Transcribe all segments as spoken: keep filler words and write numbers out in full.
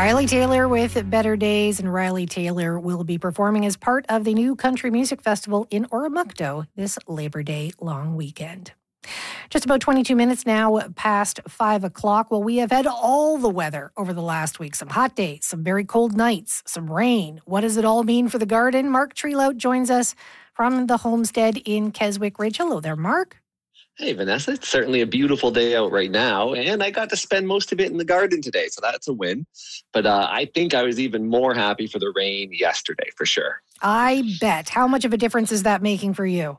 Riley Taylor with Better Days, and Riley Taylor will be performing as part of the new Country Music Festival in Oromocto this Labor Day long weekend. Just about twenty-two minutes now past five o'clock. Well, we have had all the weather over the last week. Some hot days, some very cold nights, some rain. What does it all mean for the garden? Mark Trelout joins us from the homestead in Keswick Ridge. Hello there, Mark. Hey, Vanessa, it's certainly a beautiful day out right now, and I got to spend most of it in the garden today, so that's a win. But uh, I think I was even more happy for the rain yesterday, for sure. I bet. How much of a difference is that making for you?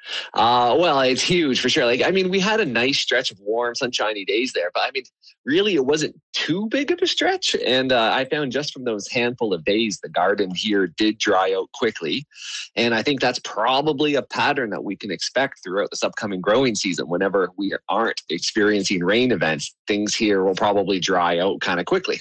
Uh, well, it's huge for sure. Like, I mean, we had a nice stretch of warm, sunshiny days there, but I mean, really, it wasn't too big of a stretch. And uh, I found just from those handful of days, the garden here did dry out quickly. And I think that's probably a pattern that we can expect throughout this upcoming growing season. Whenever we aren't experiencing rain events, things here will probably dry out kind of quickly.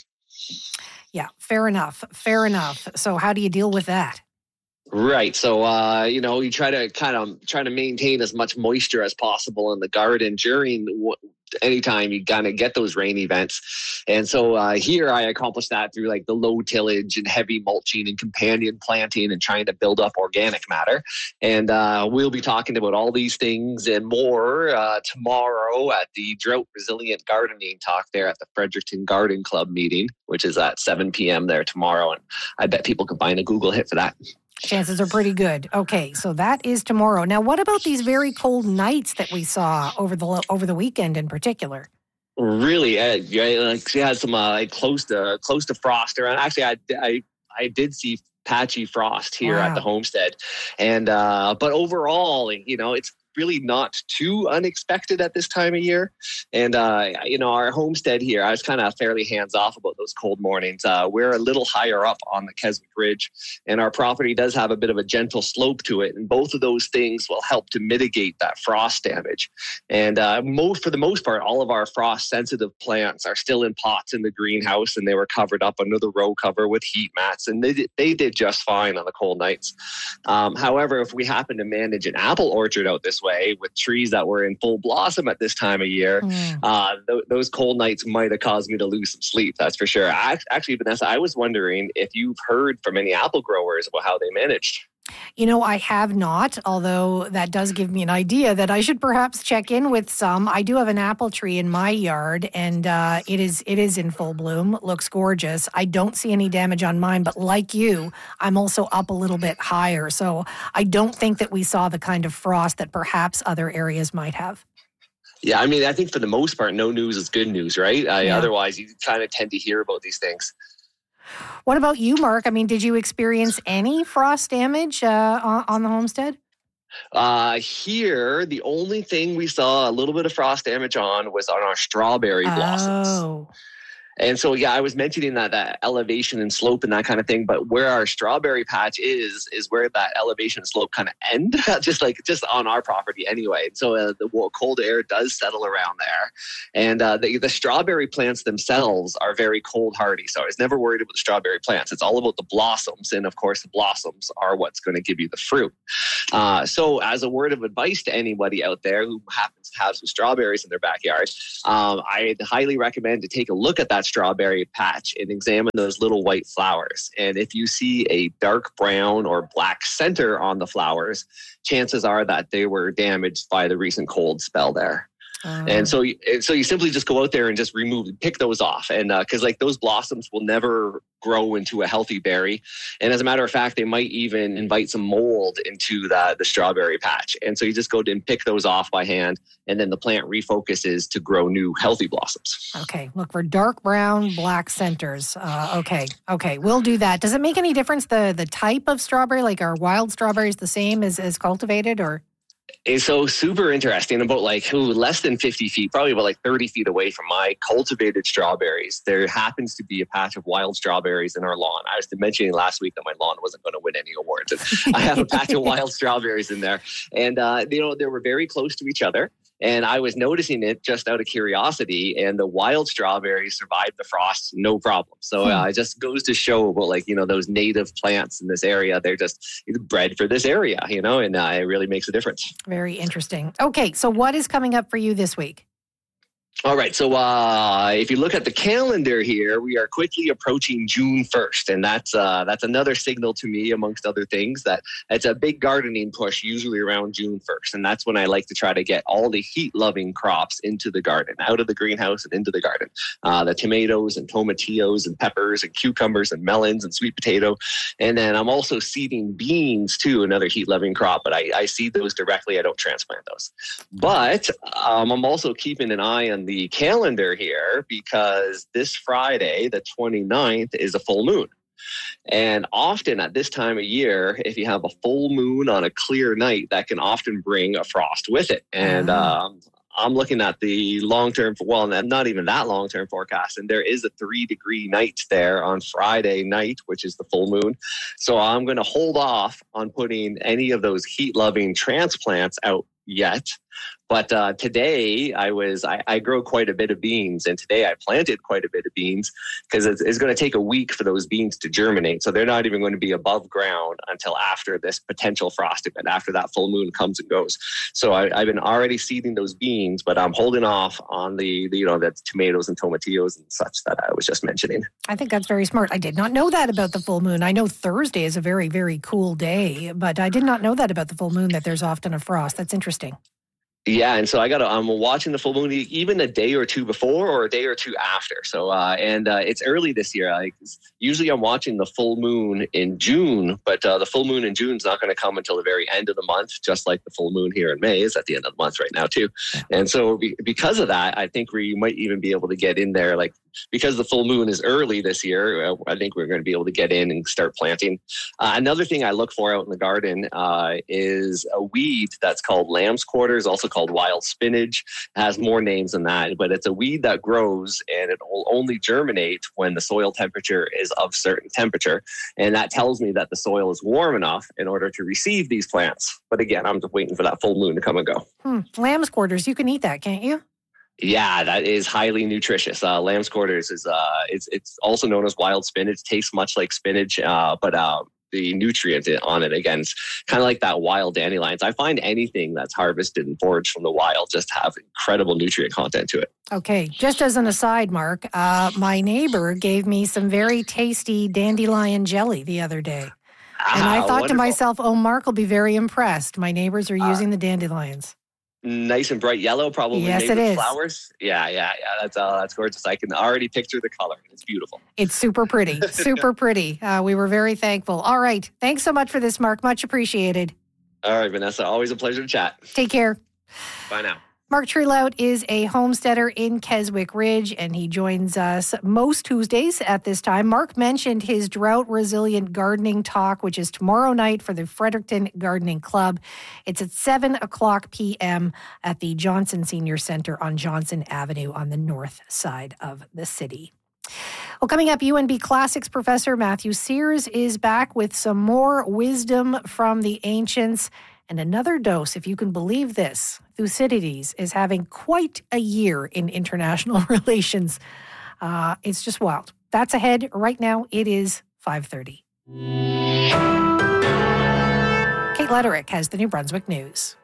Yeah, fair enough. Fair enough. So how do you deal with that? Right. So, uh, you know, you try to kind of try to maintain as much moisture as possible in the garden during w- anytime you kind of get those rain events. And so uh, here I accomplished that through like the low tillage and heavy mulching and companion planting and trying to build up organic matter. And uh, we'll be talking about all these things and more uh, tomorrow at the Drought Resilient Gardening Talk there at the Fredericton Garden Club meeting, which is at seven p.m. there tomorrow. And I bet people can find a Google hit for that. Chances are pretty good. Okay, so that is tomorrow. Now, what about these very cold nights that we saw over the over the weekend in particular? Really, uh, yeah, like she had some uh, like close to close to frost around. Actually, I I I did see patchy frost here Wow. at the homestead, and uh, but overall, you know, it's really not too unexpected at this time of year. And, uh, you know, our homestead here, I was kind of fairly hands off about those cold mornings. Uh, we're a little higher up on the Keswick Ridge, and our property does have a bit of a gentle slope to it. And both of those things will help to mitigate that frost damage. And uh, most, for the most part, all of our frost sensitive plants are still in pots in the greenhouse, and they were covered up under the row cover with heat mats. And they did, they did just fine on the cold nights. Um, however, if we happen to manage an apple orchard out this way, way with trees that were in full blossom at this time of year, mm. uh, th- those cold nights might have caused me to lose some sleep. That's for sure. I, actually, Vanessa, I was wondering if you've heard from any apple growers about how they managed. You know, I have not, although that does give me an idea that I should perhaps check in with some. I do have an apple tree in my yard, and uh, it is it is in full bloom. It looks gorgeous. I don't see any damage on mine, but like you, I'm also up a little bit higher. So I don't think that we saw the kind of frost that perhaps other areas might have. Yeah, I mean, I think for the most part, no news is good news, right? I, yeah. Otherwise, you kind of tend to hear about these things. What about you, Mark? I mean, did you experience any frost damage uh, on, on the homestead? Uh, here, the only thing we saw a little bit of frost damage on was on our strawberry blossoms. Oh. And so, yeah, I was mentioning that that elevation and slope and that kind of thing, but where our strawberry patch is, is where that elevation and slope kind of end, just like just on our property anyway. So uh, the well, cold air does settle around there. And uh, the, the strawberry plants themselves are very cold hardy. So I was never worried about the strawberry plants. It's all about the blossoms. And of course, the blossoms are what's going to give you the fruit. Uh, so as a word of advice to anybody out there who happens to have some strawberries in their backyard, um, I'd highly recommend to take a look at that strawberry patch and examine those little white flowers. And if you see a dark brown or black center on the flowers, chances are that they were damaged by the recent cold spell there. Um, and so, and so you simply just go out there and just remove, pick those off. And uh, cause like those blossoms will never grow into a healthy berry. And as a matter of fact, they might even invite some mold into the, the strawberry patch. And so you just go and pick those off by hand. And then the plant refocuses to grow new healthy blossoms. Okay. Look for dark brown, black centers. Uh, okay. Okay. We'll do that. Does it make any difference the, the type of strawberry? Like are wild strawberries the same as, as cultivated or? It's so super interesting. About like ooh, less than fifty feet, probably about like thirty feet away from my cultivated strawberries, there happens to be a patch of wild strawberries in our lawn. I was mentioning last week that my lawn wasn't going to win any awards. And I have a patch of wild strawberries in there. And, uh, you know, they were very close to each other. And I was noticing it just out of curiosity, and the wild strawberries survived the frost, no problem. So uh, it just goes to show about like, you know, those native plants in this area, they're just bred for this area, you know, and uh, it really makes a difference. Very interesting. Okay, so what is coming up for you this week? All right. So uh, if you look at the calendar here, we are quickly approaching June first. And that's uh, that's another signal to me, amongst other things, that it's a big gardening push usually around June first. And that's when I like to try to get all the heat-loving crops into the garden, out of the greenhouse and into the garden. Uh, the tomatoes and tomatillos and peppers and cucumbers and melons and sweet potato. And then I'm also seeding beans, too, another heat-loving crop. But I, I seed those directly. I don't transplant those. But um, I'm also keeping an eye on the calendar here, because this Friday, the twenty-ninth, is a full moon. And often at this time of year, if you have a full moon on a clear night, that can often bring a frost with it. And um, I'm looking at the long-term, well, not even that long-term forecast, and there is a three-degree night there on Friday night, which is the full moon. So I'm going to hold off on putting any of those heat-loving transplants out yet. But uh, today I was, I, I grow quite a bit of beans, and today I planted quite a bit of beans, because it's, it's going to take a week for those beans to germinate. So they're not even going to be above ground until after this potential frost event, after that full moon comes and goes. So I, I've been already seeding those beans, but I'm holding off on the, the you know, the tomatoes and tomatillos and such that I was just mentioning. I think that's very smart. I did not know that about the full moon. I know Thursday is a very, very cool day, but I did not know that about the full moon, that there's often a frost. That's interesting. Yeah, and so I got. I'm watching the full moon even a day or two before or a day or two after. So uh, and uh, it's early this year. Like usually, I'm watching the full moon in June, but uh, the full moon in June is not going to come until the very end of the month, just like the full moon here in May is at the end of the month right now too. And so be, because of that, I think we might even be able to get in there, like because the full moon is early this year. Uh, I think we're going to be able to get in and start planting. Uh, another thing I look for out in the garden uh, is a weed that's called lamb's quarters, also called wild spinach. It has more names than that, but it's a weed that grows and it will only germinate when the soil temperature is of certain temperature. And that tells me that the soil is warm enough in order to receive these plants. But again, I'm just waiting for that full moon to come and go. Hmm. Lamb's quarters, you can eat that, can't you? Yeah, that is highly nutritious. Uh, lamb's quarters is uh, it's it's also known as wild spinach. It tastes much like spinach, uh, but uh, the nutrient on it, again, is kind of like that wild dandelions. I find anything that's harvested and foraged from the wild just have incredible nutrient content to it. Okay, just as an aside, Mark, uh, my neighbor gave me some very tasty dandelion jelly the other day. Ah, and I thought wonderful. to myself, oh, Mark will be very impressed. My neighbors are using uh, the dandelions. Nice and bright yellow, probably yes, made it with is. flowers. Yeah, yeah, yeah. That's uh, that's gorgeous. I can already picture the color. It's beautiful. It's super pretty, super pretty. Uh, we were very thankful. All right. Thanks so much for this, Mark. Much appreciated. All right, Vanessa. Always a pleasure to chat. Take care. Bye now. Mark Trelout is a homesteader in Keswick Ridge, and he joins us most Tuesdays at this time. Mark mentioned his drought-resilient gardening talk, which is tomorrow night for the Fredericton Gardening Club. It's at seven o'clock p.m. at the Johnson Senior Center on Johnson Avenue on the north side of the city. Well, coming up, U N B Classics professor Matthew Sears is back with some more wisdom from the ancients. And another dose, if you can believe this, Thucydides is having quite a year in international relations. Uh, it's just wild. That's ahead. Right now, it is five thirty. Kate Letterick has the New Brunswick News.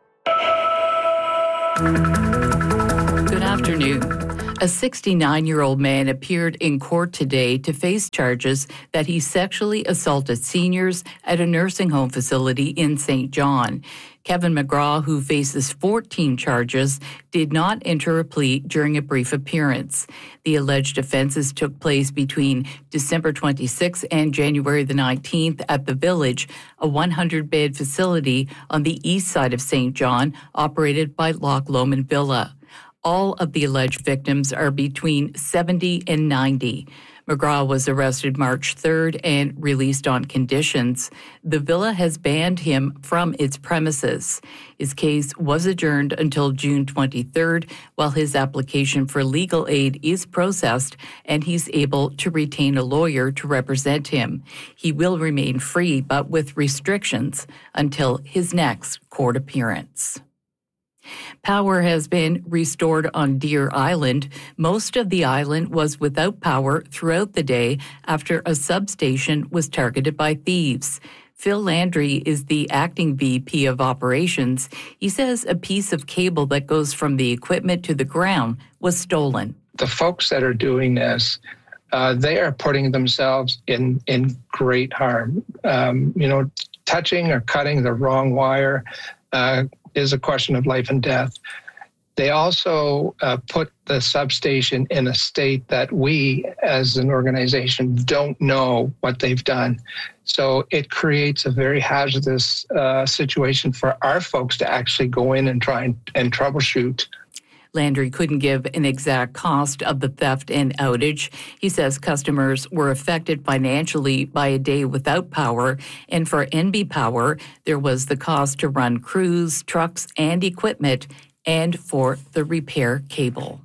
Good afternoon. A sixty-nine-year-old man appeared in court today to face charges that he sexually assaulted seniors at a nursing home facility in Saint John. Kevin McGraw, who faces fourteen charges, did not enter a plea during a brief appearance. The alleged offenses took place between December twenty-sixth and January the nineteenth at The Village, a one hundred bed facility on the east side of Saint John, operated by Loch Lomond Villa. All of the alleged victims are between seventy and ninety. McGraw was arrested March third and released on conditions. The villa has banned him from its premises. His case was adjourned until June twenty-third, while his application for legal aid is processed and he's able to retain a lawyer to represent him. He will remain free, but with restrictions until his next court appearance. Power has been restored on Deer Island. Most of the island was without power throughout the day after a substation was targeted by thieves. Phil Landry is the acting V P of operations. He says a piece of cable that goes from the equipment to the ground was stolen. The folks that are doing this, uh, they are putting themselves in, in great harm. Um, you know, touching or cutting the wrong wire uh, is a question of life and death. They also uh, put the substation in a state that we, as an organization, don't know what they've done. So it creates a very hazardous uh, situation for our folks to actually go in and try and, and troubleshoot. Landry couldn't give an exact cost of the theft and outage. He says customers were affected financially by a day without power, and for N B Power, there was the cost to run crews, trucks, and equipment, and for the repair cable.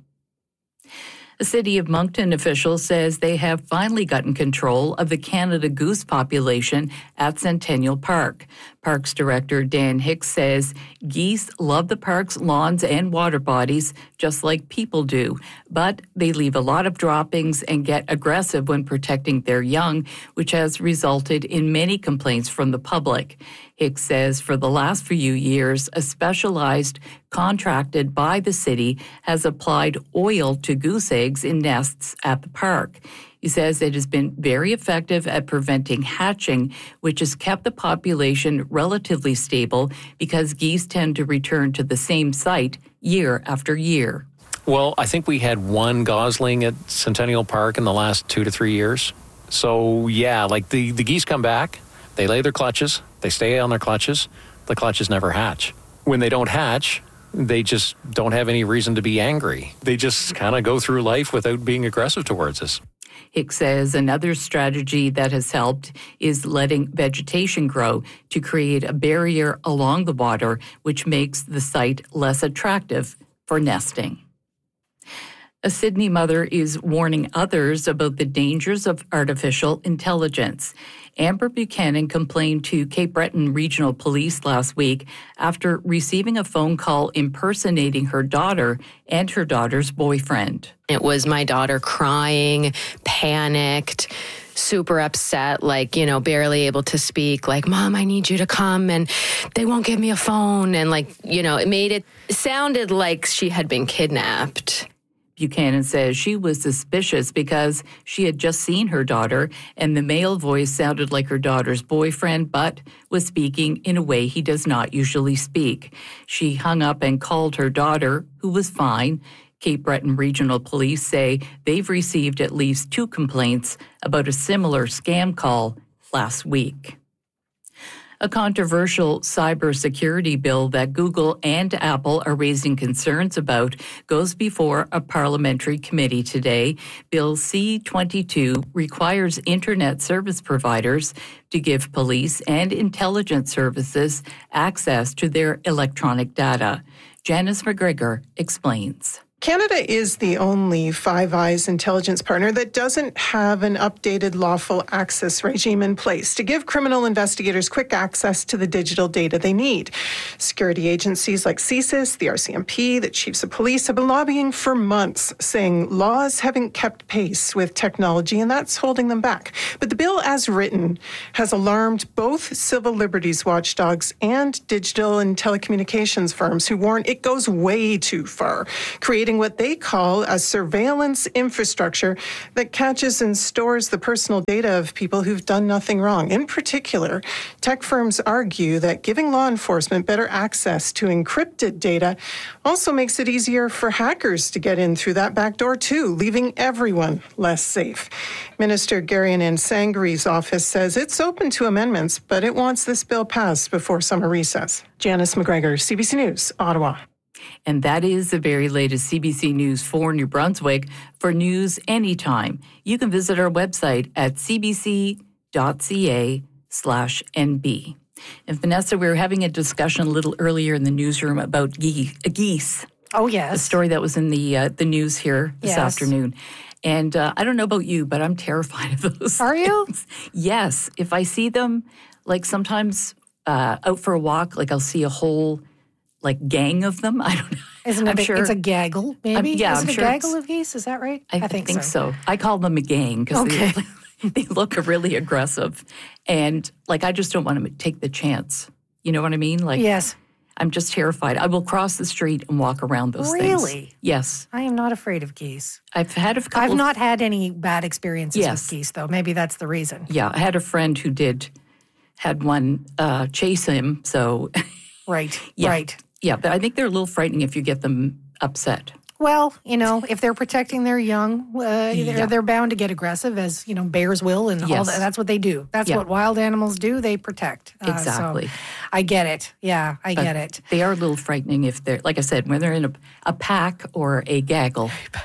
The City of Moncton official says they have finally gotten control of the Canada goose population at Centennial Park. Parks Director Dan Hicks says geese love the park's lawns and water bodies just like people do, but they leave a lot of droppings and get aggressive when protecting their young, which has resulted in many complaints from the public. Hicks says for the last few years, a specialized contracted by the city has applied oil to goose eggs in nests at the park. He says it has been very effective at preventing hatching, which has kept the population relatively stable because geese tend to return to the same site year after year. Well, I think we had one gosling at Centennial Park in the last two to three years. So, yeah, like the, the geese come back, they lay their clutches, they stay on their clutches, the clutches never hatch. When they don't hatch, they just don't have any reason to be angry. They just kind of go through life without being aggressive towards us. Hicks says another strategy that has helped is letting vegetation grow to create a barrier along the water, which makes the site less attractive for nesting. A Sydney mother is warning others about the dangers of artificial intelligence. Amber Buchanan complained to Cape Breton Regional Police last week after receiving a phone call impersonating her daughter and her daughter's boyfriend. It was my daughter crying, panicked, super upset, like, you know, barely able to speak, like, Mom, I need you to come, and they won't give me a phone. And, like, you know, it made it, it sounded like she had been kidnapped. Buchanan says she was suspicious because she had just seen her daughter and the male voice sounded like her daughter's boyfriend, but was speaking in a way he does not usually speak. She hung up and called her daughter, who was fine. Cape Breton Regional Police say they've received at least two complaints about a similar scam call last week. A controversial cybersecurity bill that Google and Apple are raising concerns about goes before a parliamentary committee today. Bill C twenty-two requires internet service providers to give police and intelligence services access to their electronic data. Janice McGregor explains. Canada is the only Five Eyes intelligence partner that doesn't have an updated lawful access regime in place to give criminal investigators quick access to the digital data they need. Security agencies like C S I S, the R C M P, the chiefs of police have been lobbying for months, saying laws haven't kept pace with technology, and that's holding them back. But the bill as written has alarmed both civil liberties watchdogs and digital and telecommunications firms who warn it goes way too far, creating what they call a surveillance infrastructure that catches and stores the personal data of people who've done nothing wrong. In particular, tech firms argue that giving law enforcement better access to encrypted data also makes it easier for hackers to get in through that back door too, leaving everyone less safe. Minister Gary Nansangri's office says it's open to amendments, but it wants this bill passed before summer recess. Janice McGregor, C B C News, Ottawa. And that is the very latest C B C News for New Brunswick. For news anytime, you can visit our website at cbc.ca slash NB. And Vanessa, we were having a discussion a little earlier in the newsroom about ge- geese. Oh, yes. A story that was in the uh, the news here this yes. afternoon. And uh, I don't know about you, but I'm terrified of those Are you? things. Yes. If I see them, like sometimes uh, out for a walk, like I'll see a whole like gang of them. I don't know. Isn't it? I'm a, sure, it's a gaggle, maybe. Um, yeah, Is I'm it sure a gaggle of geese? Is that right? I, I think, think so. so. I call them a gang. Okay. They, they look really aggressive. And like, I just don't want to take the chance. You know what I mean? Like, yes. I'm just terrified. I will cross the street and walk around those really? things. Really? Yes. I am not afraid of geese. I've had a couple. I've not had any bad experiences yes. with geese, though. Maybe that's the reason. Yeah, I had a friend who did, had one uh, chase him, so. Right, yeah. right. Yeah, but I think they're a little frightening if you get them upset. Well, you know, if they're protecting their young, uh, they're, yeah. they're bound to get aggressive, as, you know, bears will, and yes. all that. That's what they do. That's yeah. what wild animals do. They protect. Uh, exactly. So I get it. Yeah, I but get it. They are a little frightening if they're, like I said, when they're in a, a pack or a gaggle.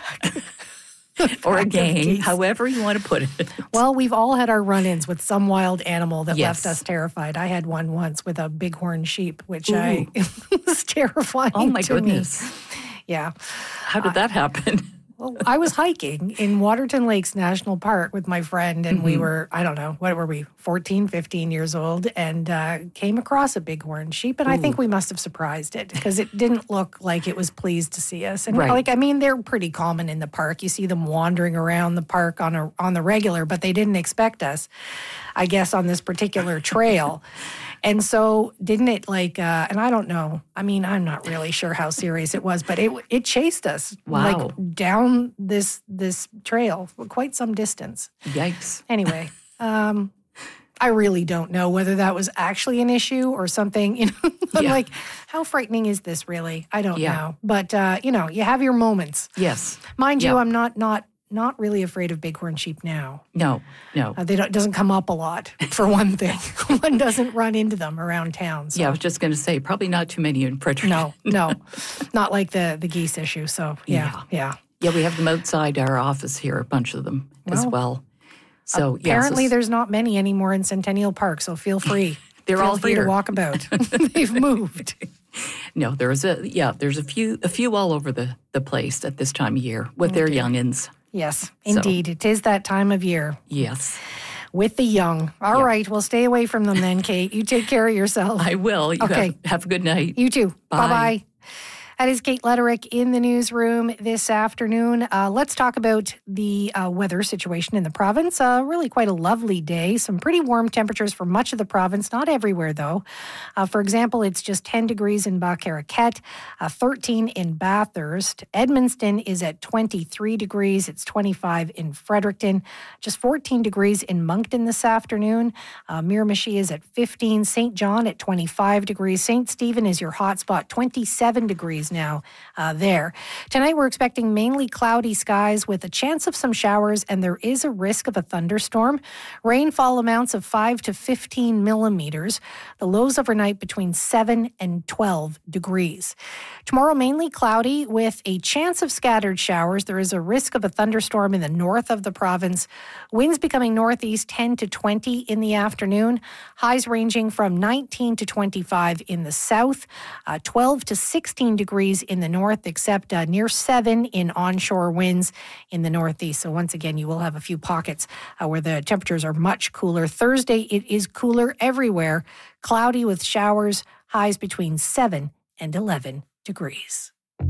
or a gang, however you want to put it. Well, we've all had our run-ins with some wild animal that yes. left us terrified. I had one once with a bighorn sheep, which Ooh. I was terrifying Oh, my to goodness. Me. Yeah. How did that happen? Well, I was hiking in Waterton Lakes National Park with my friend, and mm-hmm. we were, I don't know, what were we, fourteen, fifteen years old, and uh, came across a bighorn sheep, and Ooh. I think we must have surprised it because it didn't look like it was pleased to see us. And right. like, I mean, they're pretty common in the park. You see them wandering around the park on a on the regular, but they didn't expect us, I guess, on this particular trail. And so didn't it like, uh, and I don't know, I mean, I'm not really sure how serious it was, but it it chased us wow. like down this this trail for quite some distance. Yikes. Anyway, um, I really don't know whether that was actually an issue or something. You know, I'm yeah. like, how frightening is this really? I don't yeah. know. But, uh, you know, you have your moments. Yes. Mind yeah. you, I'm not not not really afraid of bighorn sheep now. No, no. Uh, they don't, it doesn't come up a lot, for one thing. One doesn't run into them around town. So. Yeah, I was just going to say, probably not too many in Fredericton. No, no. Not like the, the geese issue. So, yeah, yeah. Yeah, yeah we have them outside our office here, a bunch of them well, as well. So apparently yeah, so there's not many anymore in Centennial Park, so feel free. They're feel all free here. to walk about. They've moved. No, there's a yeah, there's a few a few all over the, the place at this time of year with okay. their youngins. Yes, indeed. So, it is that time of year. Yes. With the young. All yep. right, well, stay away from them then, Kate. You take care of yourself. I will. You okay. have, have a good night. You too. Bye. Bye-bye. That is Kate Lederick in the newsroom this afternoon. Uh, let's talk about the uh, weather situation in the province. Uh, really quite a lovely day. Some pretty warm temperatures for much of the province. Not everywhere, though. Uh, for example, it's just ten degrees in Bas-Caraquette, uh, thirteen in Bathurst. Edmundston is at twenty-three degrees. It's twenty-five in Fredericton. Just fourteen degrees in Moncton this afternoon. Uh, Miramichi is at fifteen. Saint John at twenty-five degrees. Saint Stephen is your hotspot, twenty-seven degrees now uh, there. Tonight we're expecting mainly cloudy skies with a chance of some showers, and there is a risk of a thunderstorm. Rainfall amounts of five to fifteen millimeters. The lows overnight between seven and twelve degrees. Tomorrow mainly cloudy with a chance of scattered showers. There is a risk of a thunderstorm in the north of the province. Winds becoming northeast ten to twenty in the afternoon. Highs ranging from nineteen to twenty-five in the south, uh, twelve to sixteen degrees in the north, except uh, near seven in onshore winds in the northeast. So once again, you will have a few pockets uh, where the temperatures are much cooler. Thursday, it is cooler everywhere. Cloudy with showers, highs between seven and eleven degrees.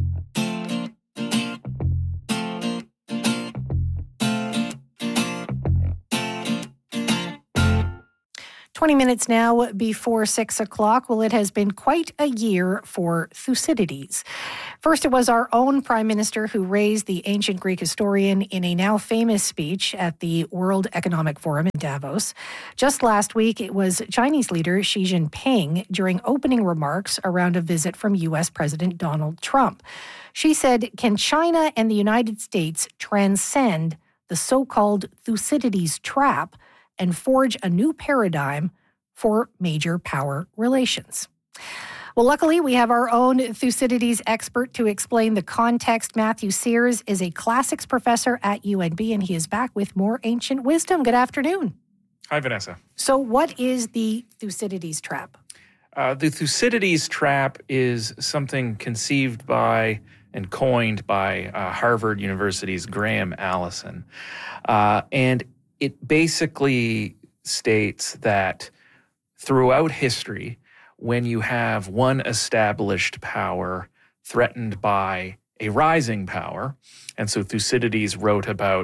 twenty minutes now before six o'clock. Well, it has been quite a year for Thucydides. First, it was our own Prime Minister who raised the ancient Greek historian in a now famous speech at the World Economic Forum in Davos. Just last week, it was Chinese leader Xi Jinping during opening remarks around a visit from U S President Donald Trump. She said, "Can China and the United States transcend the so-called Thucydides trap and forge a new paradigm for major power relations?" Well, luckily, we have our own Thucydides expert to explain the context. Matthew Sears is a classics professor at U N B, and he is back with more ancient wisdom. Good afternoon. Hi, Vanessa. So what is the Thucydides trap? Uh, the Thucydides trap is something conceived by and coined by uh, Harvard University's Graham Allison. Uh, and it basically states that throughout history, when you have one established power threatened by a rising power, and so Thucydides wrote about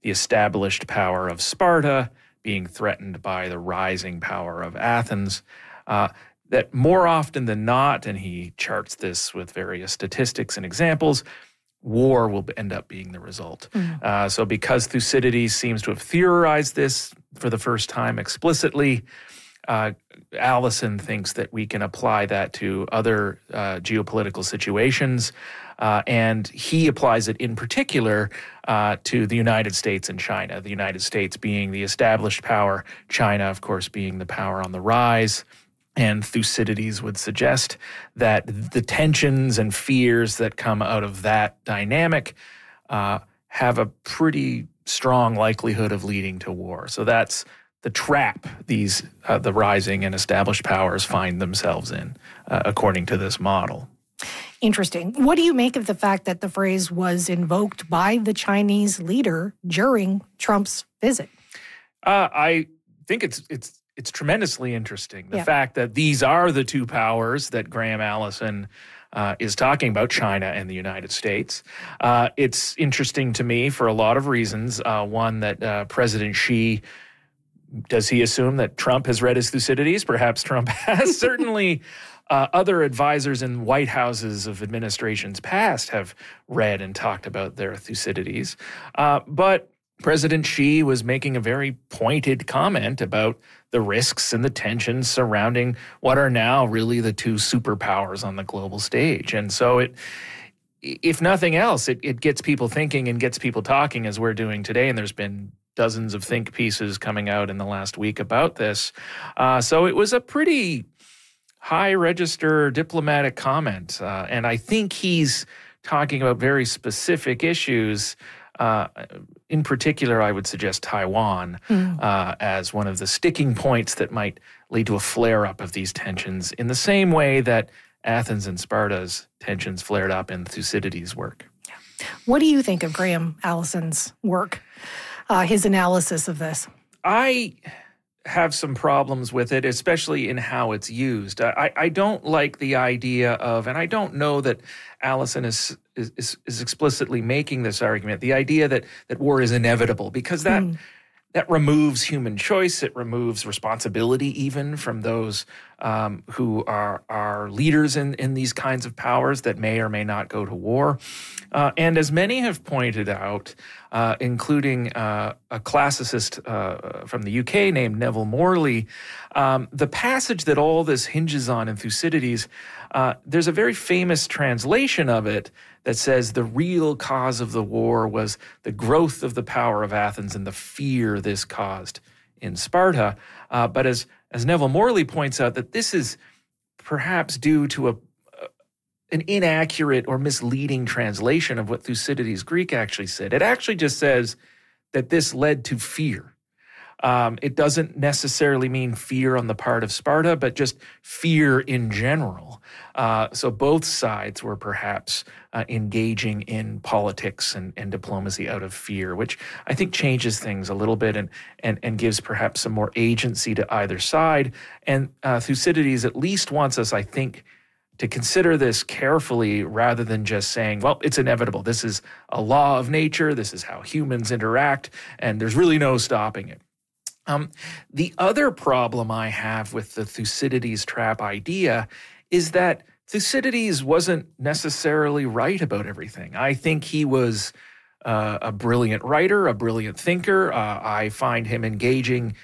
the established power of Sparta being threatened by the rising power of Athens, uh, that more often than not, and he charts this with various statistics and examples, war will end up being the result. Mm. Uh, so because Thucydides seems to have theorized this for the first time explicitly, uh, Allison thinks that we can apply that to other uh, geopolitical situations, uh, and he applies it in particular uh, to the United States and China, the United States being the established power, China, of course, being the power on the rise. And Thucydides would suggest that the tensions and fears that come out of that dynamic uh, have a pretty strong likelihood of leading to war. So that's the trap these uh, the rising and established powers find themselves in, uh, according to this model. Interesting. What do you make of the fact that the phrase was invoked by the Chinese leader during Trump's visit? Uh, I think it's it's it's tremendously interesting. The yeah. fact that these are the two powers that Graham Allison uh, is talking about, China and the United States. Uh, it's interesting to me for a lot of reasons. Uh, one, that uh, President Xi, does he assume that Trump has read his Thucydides? Perhaps Trump has. Certainly uh, other advisors in White Houses of administrations past have read and talked about their Thucydides. Uh, but President Xi was making a very pointed comment about the risks and the tensions surrounding what are now really the two superpowers on the global stage. And so it, if nothing else, it, it gets people thinking and gets people talking as we're doing today. And there's been dozens of think pieces coming out in the last week about this. Uh, so it was a pretty high register diplomatic comment. Uh, and I think he's talking about very specific issues. Uh, in particular, I would suggest Taiwan mm. uh, as one of the sticking points that might lead to a flare-up of these tensions in the same way that Athens and Sparta's tensions flared up in Thucydides' work. What do you think of Graham Allison's work, uh, his analysis of this? I have some problems with it, especially in how it's used. I, I don't like the idea of, and I don't know that Allison is, is is explicitly making this argument, the idea that that war is inevitable, because that mm. that removes human choice. It removes responsibility even from those um, who are are leaders in, in these kinds of powers that may or may not go to war. Uh, and as many have pointed out, uh, including uh, a classicist uh, from the U K named Neville Morley, um, the passage that all this hinges on in Thucydides, uh, there's a very famous translation of it that says the real cause of the war was the growth of the power of Athens and the fear this caused in Sparta. Uh, but as, as Neville Morley points out, that this is perhaps due to a an inaccurate or misleading translation of what Thucydides' Greek actually said. It actually just says that this led to fear. Um, it doesn't necessarily mean fear on the part of Sparta, but just fear in general. Uh, so both sides were perhaps uh, engaging in politics and, and diplomacy out of fear, which I think changes things a little bit and and, and gives perhaps some more agency to either side. And uh, Thucydides at least wants us, I think, to consider this carefully rather than just saying, well, it's inevitable. This is a law of nature. This is how humans interact, and there's really no stopping it. Um, the other problem I have with the Thucydides trap idea is that Thucydides wasn't necessarily right about everything. I think he was uh, a brilliant writer, a brilliant thinker. Uh, I find him engaging